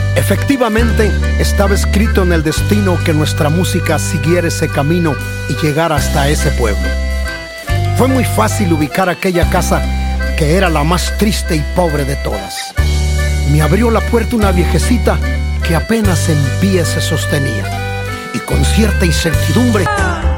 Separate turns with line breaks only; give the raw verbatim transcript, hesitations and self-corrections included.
Efectivamente, estaba escrito en el destino que nuestra música siguiera ese camino y llegara hasta ese pueblo. Fue muy fácil ubicar aquella casa que era la más triste y pobre de todas. Me abrió la puerta una viejecita que apenas en pie se sostenía y con cierta incertidumbre